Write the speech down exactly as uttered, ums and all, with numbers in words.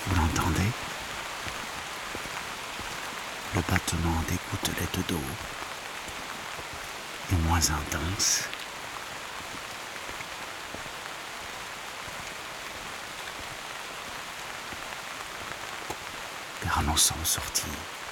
Vous l'entendez? Le battement des gouttelettes d'eau est moins intense. Car nous sommes sortis